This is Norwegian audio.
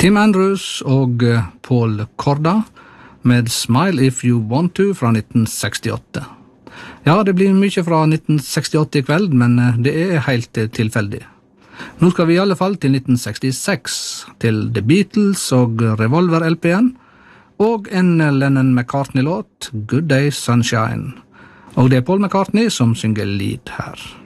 Tim Andrews og Paul Korda med Smile If You Want To fra 1968. Ja, det blir mye fra 1968 i kveld, men det er helt tilfeldig. Nå skal vi i alle fall til 1966, til The Beatles og Revolver-LP-en, og en Lennon-McCartney-låt, Good Day Sunshine. Og det er Paul McCartney som synger lead her.